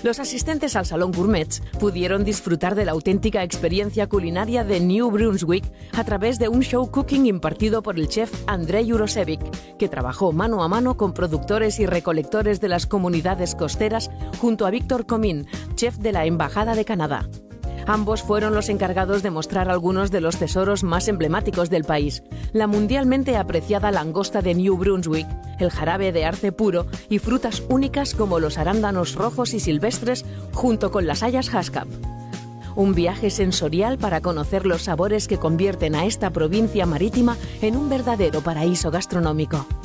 Los asistentes al Salón Gourmet pudieron disfrutar de la auténtica experiencia culinaria de New Brunswick a través de un show cooking impartido por el chef Andrei Urosevic, que trabajó mano a mano con productores y recolectores de las comunidades costeras junto a Victor Comín, chef de la Embajada de Canadá. Ambos fueron los encargados de mostrar algunos de los tesoros más emblemáticos del país: la mundialmente apreciada langosta de New Brunswick, el jarabe de arce puro y frutas únicas como los arándanos rojos y silvestres, junto con las hayas Haskap. Un viaje sensorial para conocer los sabores que convierten a esta provincia marítima en un verdadero paraíso gastronómico.